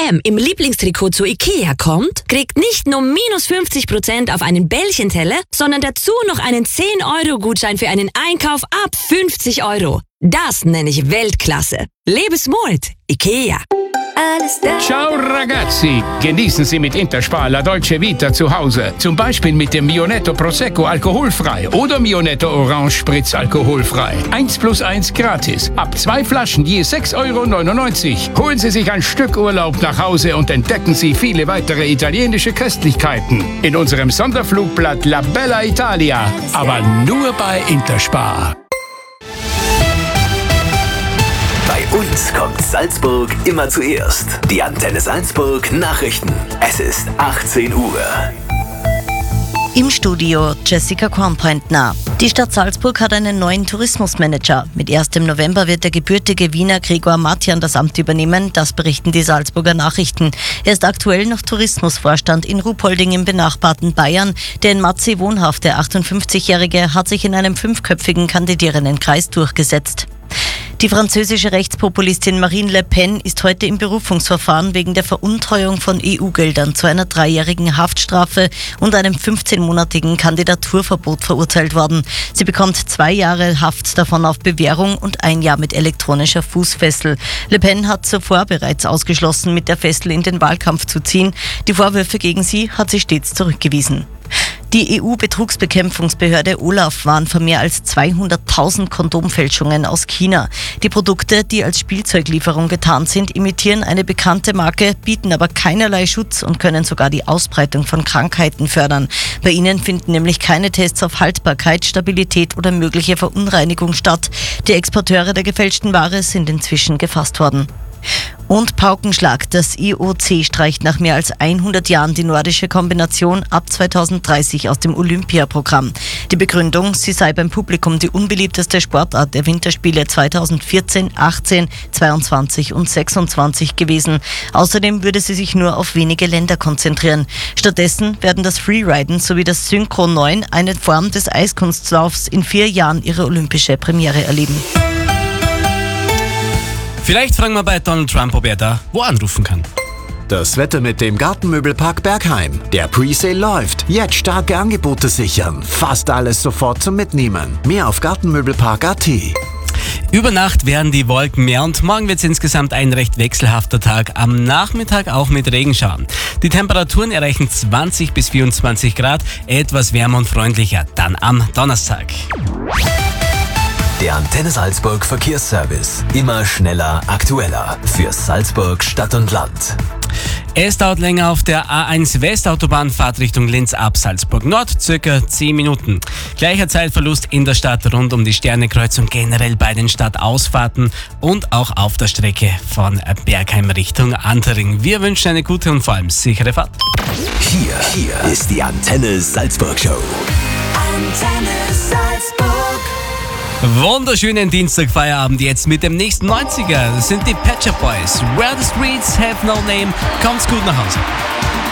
H&M im Lieblingstrikot zu Ikea kommt, kriegt nicht nur minus 50% auf einen Bällchenteller, sondern dazu noch einen 10-Euro-Gutschein für einen Einkauf ab 50 Euro. Das nenne ich Weltklasse. Lebensmut, Ikea. Ciao ragazzi, genießen Sie mit Interspar La Dolce Vita zu Hause. Zum Beispiel mit dem Mionetto Prosecco alkoholfrei oder Mionetto Orange Spritz alkoholfrei. 1+1 gratis. Ab 2 Flaschen je 6,99 €. Holen Sie sich ein Stück Urlaub nach Hause und entdecken Sie viele weitere italienische Köstlichkeiten. In unserem Sonderflugblatt La Bella Italia. Aber nur bei Interspar. Bei uns kommt Salzburg immer zuerst. Die Antenne Salzburg Nachrichten. Es ist 18 Uhr. Im Studio Jessica Kornpointner. Die Stadt Salzburg hat einen neuen Tourismusmanager. Mit 1. November wird der gebürtige Wiener Gregor Matjan das Amt übernehmen. Das berichten die Salzburger Nachrichten. Er ist aktuell noch Tourismusvorstand in Ruhpolding im benachbarten Bayern. Der in Matzee wohnhafte 58-Jährige hat sich in einem 5-köpfigen Kandidierendenkreis durchgesetzt. Die französische Rechtspopulistin Marine Le Pen ist heute im Berufungsverfahren wegen der Veruntreuung von EU-Geldern zu einer 3-jährigen Haftstrafe und einem 15-monatigen Kandidaturverbot verurteilt worden. Sie bekommt 2 Jahre Haft, davon auf Bewährung und 1 Jahr mit elektronischer Fußfessel. Le Pen hat zuvor bereits ausgeschlossen, mit der Fessel in den Wahlkampf zu ziehen. Die Vorwürfe gegen sie hat sie stets zurückgewiesen. Die EU-Betrugsbekämpfungsbehörde OLAF warnt vor mehr als 200.000 Kondomfälschungen aus China. Die Produkte, die als Spielzeuglieferung getarnt sind, imitieren eine bekannte Marke, bieten aber keinerlei Schutz und können sogar die Ausbreitung von Krankheiten fördern. Bei ihnen finden nämlich keine Tests auf Haltbarkeit, Stabilität oder mögliche Verunreinigung statt. Die Exporteure der gefälschten Ware sind inzwischen gefasst worden. Und Paukenschlag. Das IOC streicht nach mehr als 100 Jahren die nordische Kombination ab 2030 aus dem Olympiaprogramm. Die Begründung, sie sei beim Publikum die unbeliebteste Sportart der Winterspiele 2014, 18, 22 und 26 gewesen. Außerdem würde sie sich nur auf wenige Länder konzentrieren. Stattdessen werden das Freeriden sowie das Synchro 9, eine Form des Eiskunstlaufs, in 4 Jahren ihre olympische Premiere erleben. Vielleicht fragen wir bei Donald Trump, ob er da wo anrufen kann. Das Wetter mit dem Gartenmöbelpark Bergheim. Der Presale läuft. Jetzt starke Angebote sichern. Fast alles sofort zum Mitnehmen. Mehr auf gartenmöbelpark.at. Über Nacht werden die Wolken mehr und morgen wird es insgesamt ein recht wechselhafter Tag. Am Nachmittag auch mit Regenschauern. Die Temperaturen erreichen 20 bis 24 Grad, etwas wärmer und freundlicher. Dann am Donnerstag. Der Antenne Salzburg Verkehrsservice. Immer schneller, aktueller. Für Salzburg Stadt und Land. Es dauert länger auf der A1 Westautobahn, Richtung Linz ab Salzburg Nord, circa 10 Minuten. Gleicher Zeitverlust in der Stadt rund um die Sternekreuzung, generell bei den Stadtausfahrten und auch auf der Strecke von Bergheim Richtung Antering. Wir wünschen eine gute und vor allem sichere Fahrt. Hier ist die Antenne Salzburg Show. Antenne Salzburg. Wunderschönen Dienstag-Feierabend jetzt mit dem nächsten 90er. Das sind die Pet Shop Boys. Where the Streets Have No Name. Kommt's gut nach Hause.